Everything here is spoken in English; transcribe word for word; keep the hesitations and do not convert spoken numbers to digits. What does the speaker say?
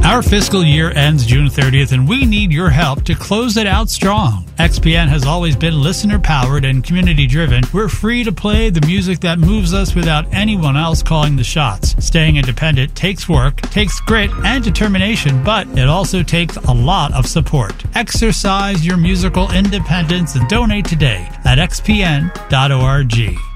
Our fiscal year ends June thirtieth, and we need your help to close it out strong. X P N has always been listener-powered and community-driven. We're free to play the music that moves us without anyone else calling the shots. Staying independent takes work, takes grit and determination, but it also takes a lot of support. Exercise your musical independence and donate today at x p n dot org.